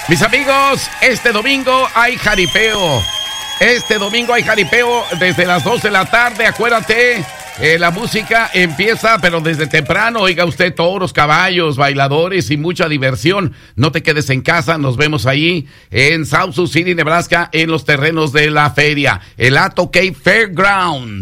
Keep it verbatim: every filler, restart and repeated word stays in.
Mis amigos, este domingo hay jaripeo. Este domingo hay jaripeo desde las dos de la tarde, acuérdate. Eh, la música empieza, pero desde temprano. Oiga usted, toros, caballos, bailadores y mucha diversión. No te quedes en casa, nos vemos ahí en South Sioux City, Nebraska, en los terrenos de la feria, el Ato Cave Fairground.